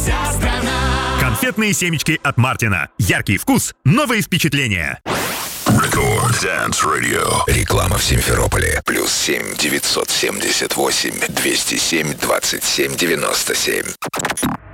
Вся страна. Конфетные семечки от Мартина. Яркий вкус, новые впечатления. Рекорд Dance Radio. Реклама в Симферополе. +7 978 207 27 97.